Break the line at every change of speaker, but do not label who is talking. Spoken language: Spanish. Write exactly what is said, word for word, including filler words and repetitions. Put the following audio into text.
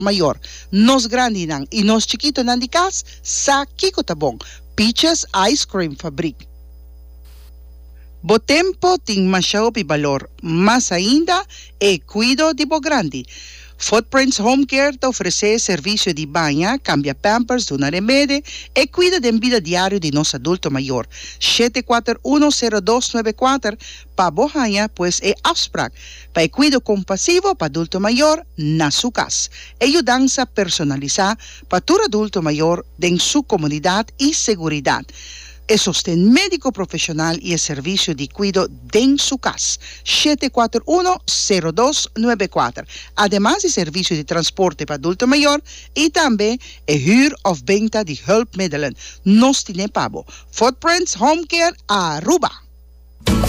mayor. Nos grande nang y nos chiquito nang di kas sa Kiko Tabong. Peaches Ice Cream Fabric. Botempo ting masyaw pi valor, mas ainda e cuido di bo grande. Footprints Home Care te ofrece servicio di bagna, cambia pampers, dona remede e cuida de vida diario di nos adulto mayor. siete cuatro uno cero dos nueve cuatro pa bohanya pues e afspraak. Pa e cuido compasivo pa adulto mayor na su casa. Ayudanza personalizada pa tu adulto mayor en su comunidad y seguridad. E sostén médico profesional y el servicio de cuidado en su casa. siete cuatro uno cero dos nueve cuatro. Además de servicio de transporte para adulto mayor y también el huur of venta de hulpmiddelen. Nos tiene pavo. Footprints Home Care Aruba.